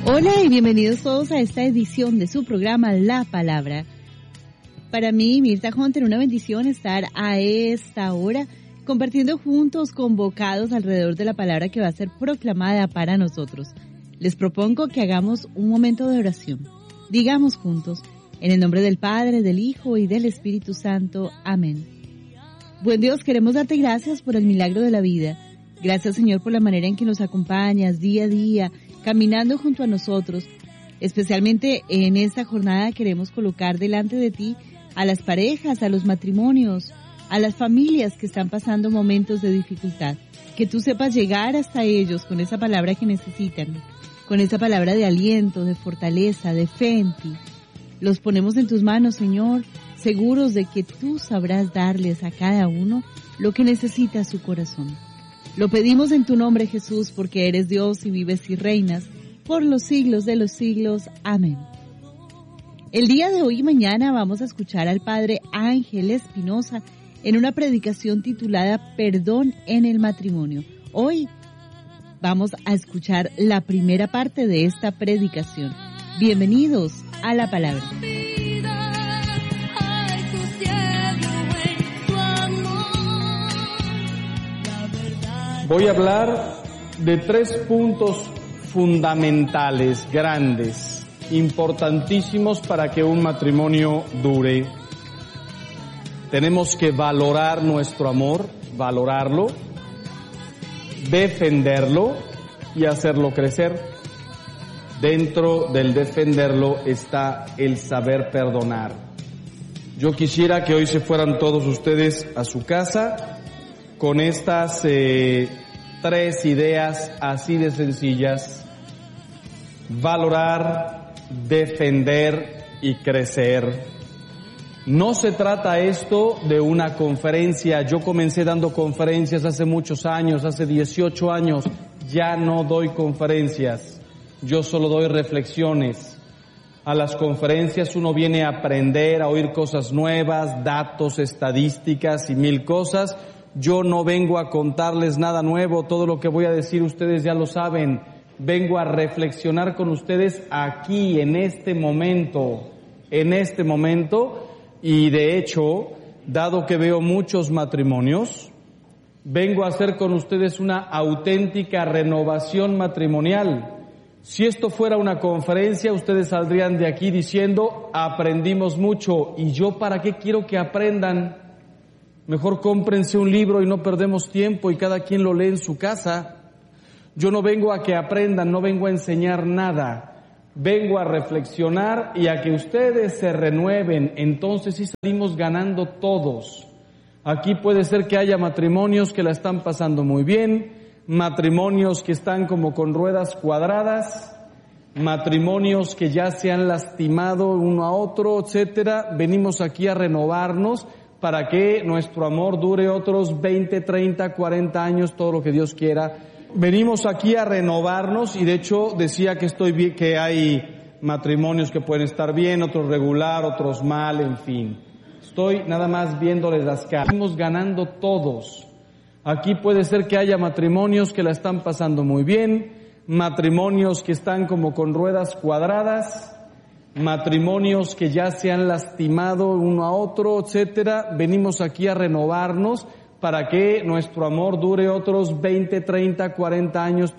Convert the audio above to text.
Hola y bienvenidos todos a esta edición de su programa La Palabra. Para mí, Mirta Hunter, una bendición estar a esta hora compartiendo juntos, convocados alrededor de la palabra que va a ser proclamada para nosotros. Les propongo que hagamos un momento de oración. Digamos juntos, en el nombre del Padre, del Hijo y del Espíritu Santo. Amén. Buen Dios, queremos darte gracias por el milagro de la vida. Gracias, Señor, por la manera en que nos acompañas día a día, caminando junto a nosotros. Especialmente en esta jornada queremos colocar delante de ti a las parejas, a los matrimonios, a las familias que están pasando momentos de dificultad. Que tú sepas llegar hasta ellos con esa palabra que necesitan, con esa palabra de aliento, de fortaleza, de fe en ti. Los ponemos en tus manos, Señor, seguros de que tú sabrás darles a cada uno lo que necesita su corazón. Lo pedimos en tu nombre, Jesús, porque eres Dios y vives y reinas por los siglos de los siglos. Amén. El día de hoy y mañana vamos a escuchar al Padre Ángel Espinosa en una predicación titulada Perdón en el matrimonio. Hoy vamos a escuchar la primera parte de esta predicación. Bienvenidos a la palabra. Voy a hablar de 3 puntos fundamentales, grandes, importantísimos para que un matrimonio dure. Tenemos que valorar nuestro amor, valorarlo, defenderlo y hacerlo crecer. Dentro del defenderlo está el saber perdonar. Yo quisiera que hoy se fueran todos ustedes a su casa con estas 3 ideas así de sencillas: valorar, defender y crecer. No se trata esto de una conferencia. Yo comencé dando conferencias hace muchos años, hace 18 años. Ya no doy conferencias, yo solo doy reflexiones. A las conferencias uno viene a aprender, a oír cosas nuevas, datos, estadísticas y 1000 cosas. Yo no vengo a contarles nada nuevo, todo lo que voy a decir ustedes ya lo saben. Vengo a reflexionar con ustedes aquí, en este momento, y de hecho, dado que veo muchos matrimonios, vengo a hacer con ustedes una auténtica renovación matrimonial. Si esto fuera una conferencia, ustedes saldrían de aquí diciendo, aprendimos mucho. ¿Y yo para qué quiero que aprendan? Mejor cómprense un libro y no perdemos tiempo y cada quien lo lee en su casa. Yo no vengo a que aprendan, no vengo a enseñar nada. Vengo a reflexionar y a que ustedes se renueven. Entonces sí salimos ganando todos. Aquí puede ser que haya matrimonios que la están pasando muy bien, matrimonios que están como con ruedas cuadradas, matrimonios que ya se han lastimado uno a otro, etcétera. Venimos aquí a renovarnos para que nuestro amor dure otros 20, 30, 40 años, todo lo que Dios quiera. Venimos aquí a renovarnos y de hecho decía que hay matrimonios que pueden estar bien, otros regular, otros mal, en fin. Estoy nada más viéndoles las caras. Estamos ganando todos. Aquí puede ser que haya matrimonios que la están pasando muy bien, matrimonios que están como con ruedas cuadradas, matrimonios que ya se han lastimado uno a otro, etcétera. Venimos aquí a renovarnos para que nuestro amor dure otros 20, 30, 40 años.